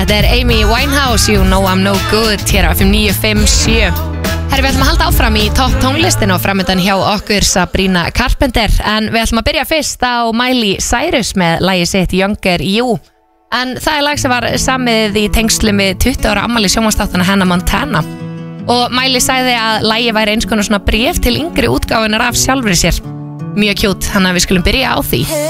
Þetta er Amy Winehouse, You Know I'm No Good, hér á FM 957. Herri, við ætlum að halda áfram í topp tónlistin og framöndan hjá okkur Sabrina Carpenter. En við ætlum að byrja fyrst á Miley Cyrus með lagið sitt Younger You. En það er lag sem var samið í tengslum við 20 ára afmæli sjónvarpsþáttanna Hannah Montana. Og Miley sagði að lagið væri eins konar svona bréf til yngri útgáfunar af sjálfri sér. Mjög kjút, þannig að við skulum byrja á því.